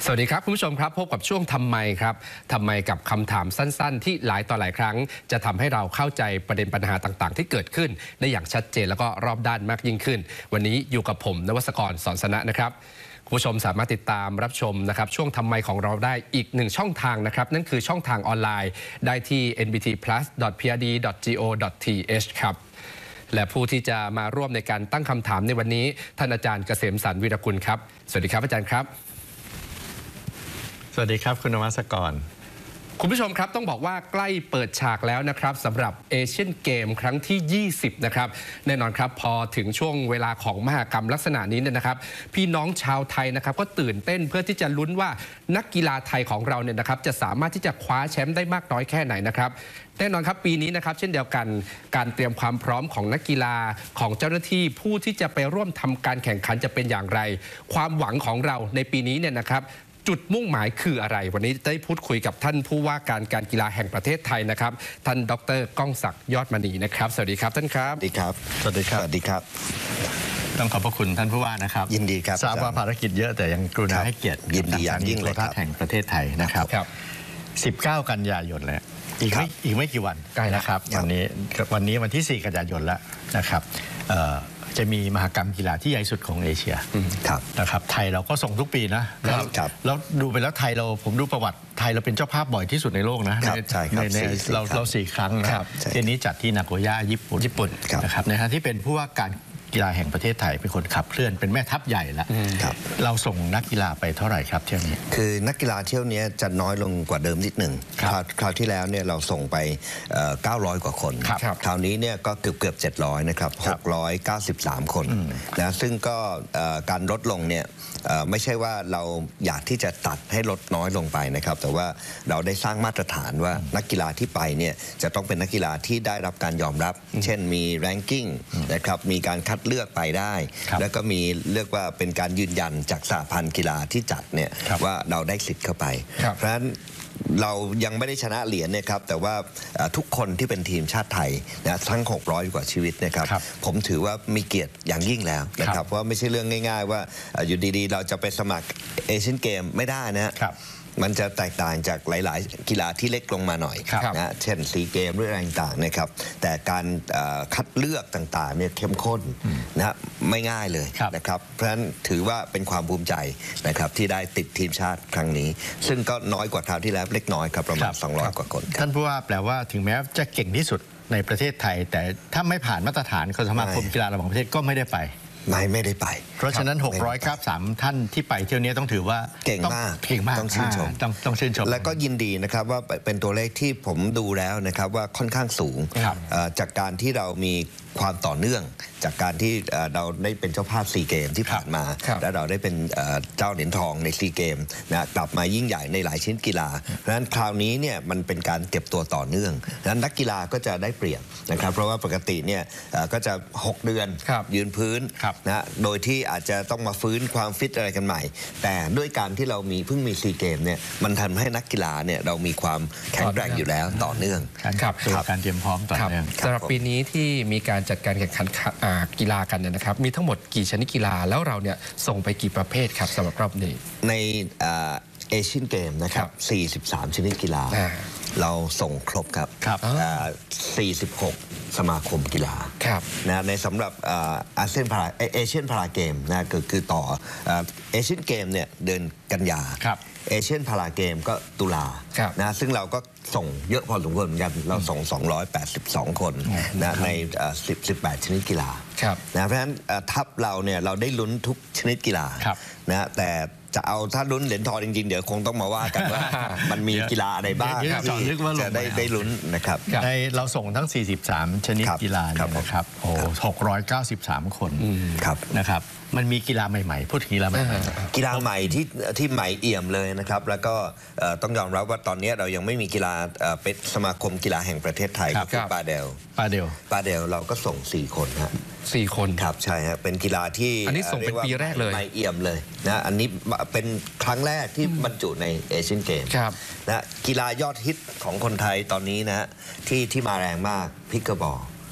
สวัสดีครับคุณผู้ชมครับพบกับช่วงทำไมครับทำไมกับคำถามสั้นๆที่หลายต่อหลายครั้งจะทำให้เราเข้าใจประเด็นปัญหาต่างๆที่เกิดขึ้นได้อย่างชัดเจนแล้วก็รอบด้านมากยิ่งขึ้นวันนี้อยู่กับผมนวัศกร สอนสนะนะครับคุณผู้ชมสามารถติดตามรับชมนะครับช่วงทำไมของเราได้อีกหนึ่งช่องทางนะครับนั่นคือช่องทางออนไลน์ได้ที่ nbtplus.prd.go.th ครับและผู้ที่จะมาร่วมในการตั้งคำถามในวันนี้ท่านอาจารย์เกษมสรรวีรกุลครับสวัสดีครับอาจารย์ครับสวัสดีครับคุณนวัศกรคุณผู้ชมครับต้องบอกว่าใกล้เปิดฉากแล้วนะครับสำหรับเอเชียนเกมครั้งที่ 20 นะครับแน่นอนครับพอถึงช่วงเวลาของมหกรรมลักษณะนี้เนี่ยนะครับพี่น้องชาวไทยนะครับก็ตื่นเต้นเพื่อที่จะลุ้นว่านักกีฬาไทยของเราเนี่ยนะครับจะสามารถที่จะคว้าแชมป์ได้มากน้อยแค่ไหนนะครับแน่นอนครับปีนี้นะครับเช่นเดียวกันการเตรียมความพร้อมของนักกีฬาของเจ้าหน้าที่ผู้ที่จะไปร่วมทำการแข่งขันจะเป็นอย่างไรความหวังของเราในปีนี้เนี่ยนะครับจุดมุ่งหมายคืออะไรวันนี้ได้พูดคุยกับท่านผู้ว่าการกีฬาแห่งประเทศไทยนะครับท่านดร.ก้องศักดิ์ยอดมณีนะครับสวัสดีครับท่านครับสวัสดีครับสวัสดีครับสวัสดีครับต้องขอบพระคุณท่านผู้ว่านะครับยินดีครับทราบว่าภารกิจเยอะแต่ยังกรุณาให้เกียรติยินดีอย่างยิ่งเลยครับแห่งประเทศไทยนะครับ19 กันยายนแล้วอีกไม่กี่วันใกล้นะครับวันนี้วันที่4 กันยายนแล้วนะครับจะมีมหกรรมกีฬาที่ใหญ่สุดของเอเชียนะครับไทยเราก็ส่งทุกปีนะแล้วดูไปแล้วไทยผมดูประวัติไทยเราเป็นเจ้าภาพบ่อยที่สุดในโลกนะในเรา4 ครั้งนะครับทีนี้จัดที่นาโกย่าญี่ปุ่นนะครับในฐานะที่เป็นผู้ว่าการกีฬาแห่งประเทศไทยเป็นคนขับเคลื่อนเป็นแม่ทัพใหญ่แล้วเราส่งนักกีฬาไปเท่าไหร่ครับเที่ยวนี้คือนักกีฬาเที่ยวนี้จะน้อยลงกว่าเดิมนิดหนึ่งคราวที่แล้วเนี่ยเราส่งไป900 กว่าคนคราวนี้เนี่ยก็เกือบ700นะครับ693 คนนะซึ่งก็การลดลงเนี่ยไม่ใช่ว่าเราอยากที่จะตัดให้ลดน้อยลงไปนะครับแต่ว่าเราได้สร้างมาตรฐานว่านักกีฬาที่ไปเนี่ยจะต้องเป็นนักกีฬาที่ได้รับการยอมรับเช่นมีแรงกิ้งนะครับมีการคัดเลือกไปได้แล้วก็มีเรียกว่าเป็นการยืนยันจากสหพันธ์กีฬาที่จัดเนี่ยว่าเราได้สิทธิ์เข้าไปเพราะฉะนั้นเรายังไม่ได้ชนะเหรียญนะครับแต่ว่าทุกคนที่เป็นทีมชาติไทยนะทั้ง600 กว่าชีวิตนะครับผมถือว่ามีเกียรติอย่างยิ่งแล้วนะครับเพราะไม่ใช่เรื่องง่ายๆว่าอยู่ดีๆเราจะไปสมัครเอเชียนเกมไม่ได้นะมันจะแตกต่างจากหลายๆกีฬาที่เล็กลงมาหน่อยนะเช่นซีเกมหรืออะไรต่างๆนะครับแต่การคัดเลือกต่างๆเนี่ยเข้มข้นนะไม่ง่ายเลยนะครับเพราะฉะนั้นถือว่าเป็นความภูมิใจนะครับที่ได้ติดทีมชาติครั้งนี้ซึ่งก็น้อยกว่าคราวที่แล้วเล็กน้อยครับประมาณ200 กว่าคนท่านผู้ว่าแปลว่าถึงแม้จะเก่งที่สุดในประเทศไทยแต่ถ้าไม่ผ่านมาตรฐานของสมาคมกีฬาระหว่างประเทศก็ไม่ได้ไปไม่ได้ไปเพราะฉะนั้น693 ท่านที่ไปเที่ยวนี้ต้องถือว่าเก่งมากต้องชื่นชมและก็ยินดีนะครับว่าเป็นตัวเลขที่ผมดูแล้วนะครับว่าค่อนข้างสูงจากการที่เรามีความต่อเนื่องจากการที่เราได้เป็นเจ้าภาพซีเกมที่ผ่านมาและเราได้เป็นเจ้าเหรียญทองในซีเกมนะกลับมายิ่งใหญ่ในหลายชิ้นกีฬาเพราะฉะนั้นคราวนี้เนี่ยมันเป็นการเก็บตัวต่อเนื่องดังนั้นนักกีฬาก็จะได้เปรียบนะครับเพราะว่าปกติเนี่ยก็จะ6 เดือนยืนพื้นนะโดยที่อาจจะต้องมาฟื้นความฟิตอะไรกันใหม่แต่ด้วยการที่เราเพิ่งมีซีเกมเนี่ยมันทำให้นักกีฬาเนี่ยเรามีความแข็งแกร่งอยู่แล้วต่อเนื่องการเตรียมพร้อมต่อเนื่องสำหรับปีนี้ที่มีการจัดการแข่งขันกีฬากันเนี่ยนะครับมีทั้งหมดกี่ชนิดกีฬาแล้วเราเนี่ยส่งไปกี่ประเภทครับสำหรับรอบนี้ในเอเชียนเกมนะครับ43 ชนิดกีฬาเราส่งครบครับ46 สมาคมกีฬานะในสำหรับเอเชียนพาราเกมนะคือต่อเอเชียนเกมเนี่ยเดือนกันยาเอเชียนพาราเกมก็ตุลานะซึ่งเราก็ส่งเยอะพอสมควรเหมือนกันเราส่ง282 คนนะใน18 ชนิดกีฬานะเพราะฉะนั้นทัพเราเนี่ยเราได้ลุ้นทุกชนิดกีฬานะแต่จะเอาถ้าลุ้นเหรียญทองจริงๆเดี๋ยวคงต้องมาว่ากันว่ามันมีกีฬาอะไรบ้างที่จะได้ลุ้นนะครับเราส่งทั้ง43 ชนิดกีฬานะครับ693 คนนะครับมันมีกีฬาใหม่ๆพูดถึงกีฬาใหม่กีฬาใหม่ที่ใหม่เอี่ยมเลยนะครับแล้วก็ต้องยอมรับว่าตอนนี้เรายังไม่มีกีฬาเป็นสมาคมกีฬาแห่งประเทศไทยก็คือปาเดลเราก็ส่ง4 คนฮะ 4 คนครับใช่ฮะเป็นกีฬาที่อันนี้ส่งเป็นปีแรกเลยใหม่เอี่ยมเลยนะอันนี้เป็นครั้งแรกที่บรรจุในเอเชียนเกมนะกีฬายอดฮิตของคนไทยตอนนี้นะที่มาแรงมากพิกเกอร์บอล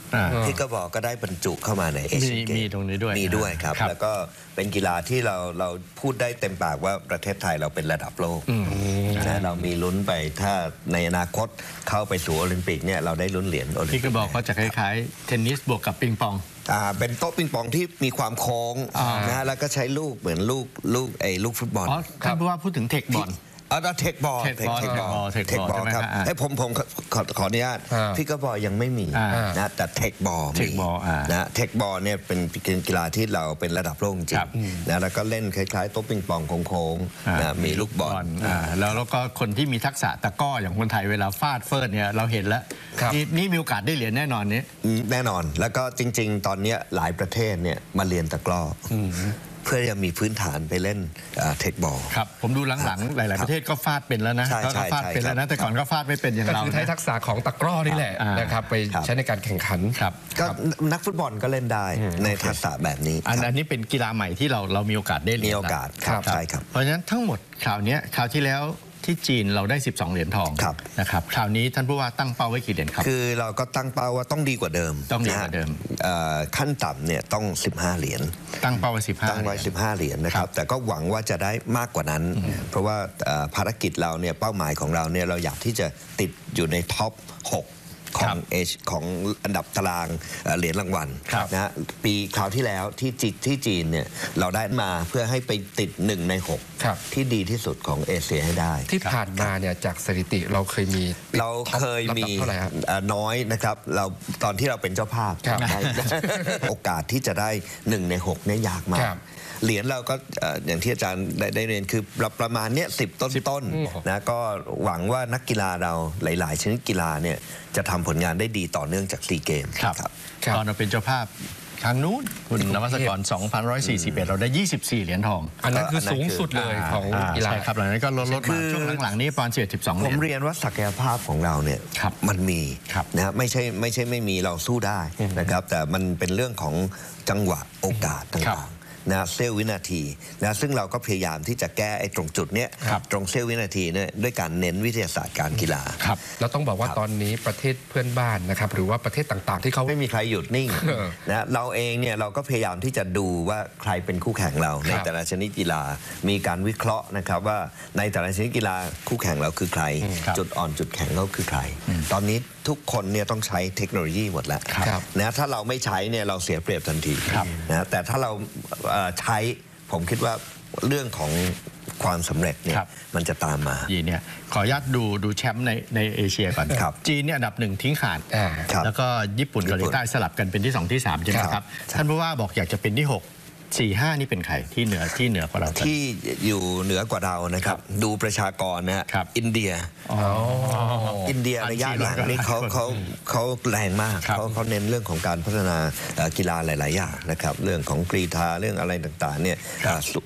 พิกเกอร์บอลก็ได้บรรจุเข้ามาในเอเชียนเกมมีตรงนี้ด้วยมีด้วยครับ แล้วก็เป็นกีฬาที่เราพูดได้เต็มปากว่าประเทศไทยเราเป็นระดับโลกนะเรามีลุ้นไปถ้าในอนาคตเข้าไปสู่โอลิมปิกเนี่ยเราได้ลุ้นเหรียญโอลิมปิกพี่ก็บอกเขาจะคล้ายๆเทนนิสบวกกับปิงปองเป็นโต๊ะปิงปองที่มีความโค้งนะแล้วก็ใช้ลูกเหมือนลูกฟุตบอลอ๋อท่านผู้ว่าพูดถึงเทคบอลเทคบอลเทคบอลครับให้ผมขออนุญาตพิกเกอร์บอลยังไม่มีนะแต่เทคบอลมีนะเทคบอลเนี่ยเป็นกีฬาที่เราเป็นระดับโลกจริงนะแล้วก็เล่นคล้ายๆโต๊ะปิงปองโค้งๆนะมีลูกบอลแล้วก็คนที่มีทักษะตะก้ออย่างคนไทยเวลาฟาดเฟิร์สเนี่ยเราเห็นแล้วนี่มีโอกาสได้เหรียญแน่นอนนี้แน่นอนแล้วก็จริงๆตอนนี้หลายประเทศเนี่ยมาเรียนตะกร้อเพื่อจะมีพื้นฐานไปเล่นเทคบอลครับผมดูหลังๆหลายๆประเทศก็ฟาดเป็นแล้วนะก็ฟาดเป็นแล้วนะแต่ก่อนก็ฟาดไม่เป็นอย่างเราก็คือใช้ทักษะของตะกร้อนี่แหละนะครับไปใช้ในการแข่งขันก็นักฟุตบอลก็เล่นได้ในทักษะแบบนี้อันนี้เป็นกีฬาใหม่ที่เรามีโอกาสได้เรียนมีโอกาสใช่ครับเพราะฉะนั้นทั้งหมดคราวที่แล้วที่จีนเราได้12เหรียญทองนะครับคราวนี้ท่านผู้ว่าตั้งเป้าไว้กี่เหรียญครับคือเราก็ตั้งเป้าว่าต้องดีกว่าเดิมขั้นต่ำเนี่ยต้อง15เหรียญตั้งเป้าไว้15 ตั้งไว้15เหรียญนะครับแต่ก็หวังว่าจะได้มากกว่านั้นเพราะว่าภารกิจเราเนี่ยเป้าหมายของเราเนี่ยเราอยากที่จะติดอยู่ในท็อป6ของอันดับตารางเหรียญรางวัลนะปีคราวที่แล้วที่จีนเนี่ยเราได้มาเพื่อให้ไปติด1ใน6ที่ดีที่สุดของเอเชียให้ได้ที่ผ่านมาเนี่ยจากสถิติเราเคยมีน้อยนะครับเราตอนที่เราเป็นเจ้าภาพโอกาสที่จะได้1ใน6เนี่ยยากมากเหรียญเราก็อย่างที่อาจารย์ได้เรียนคือประมาณเนี้ย10 ต้นนะก็หวังว่านักกีฬาเราหลายๆชนิดกีฬาเนี่ยจะทำผลงานได้ดีต่อเนื่องจากซีเกมครับตอนเราเป็นเจ้าภาพครั้งนู้นคุณนวัตกร2,141เราได้24เหรียญทองอันนั้นคือสูงสุดเลยของกีฬาครับหลังนั้นก็ลดมาช่วงหลังๆนี้ประมาณ12เหรียญผมเรียนว่าศักยภาพของเราเนี่ยมันมีนะไม่ใช่ไม่มีเราสู้ได้นะครับแต่มันเป็นเรื่องของจังหวะโอกาสต่างนะเสี้ยววินาทีนะซึ่งเราก็พยายามที่จะแก้ไอ้ตรงจุดเนี้ยตรงเสี้ยววินาทีเนี่ยด้วยการเน้นวิทยาศาสตร์การกีฬาแล้วต้องบอกว่าตอนนี้ประเทศเพื่อนบ้านนะครับหรือว่าประเทศต่างๆที่เขาไม่มีใครหยุดนิ่งนะเราเองเนี่ยเราก็พยายามที่จะดูว่าใครเป็นคู่แข่งเราในแต่ละชนิดกีฬามีการวิเคราะห์นะครับว่าในแต่ละชนิดกีฬาคู่แข่งเราคือใครจุดอ่อนจุดแข็งเขาคือใครตอนนี้ทุกคนเนี่ยต้องใช้เทคโนโลยีหมดแล้วนะถ้าเราไม่ใช้เนี่ยเราเสียเปรียบทันทีนะแต่ถ้าเราใช้ผมคิดว่าเรื่องของความสำเร็จเนี่ยมันจะตามมาเนี่ยขออนุญาตดูแชมป์ในเอเชียก่อนจีนเนี่ยอันดับ1ทิ้งขาดแล้วก็ญี่ปุ่นเกาหลีใต้สลับกันเป็นที่2ที่3ใช่ไหมครับท่านผู้ว่าบอกอยากจะเป็นที่6 4-5นี่เป็นใครที่เหนือกว่าเราที่อยู่เหนือกว่าเรานะครับดูประชากรนะครับอินเดียระยะหลังนี่เขาแรงมากเขาเน้นเรื่องของการพัฒนากีฬาหลายๆอย่างนะครับเรื่องของกรีฑาเรื่องอะไรต่างๆเนี่ย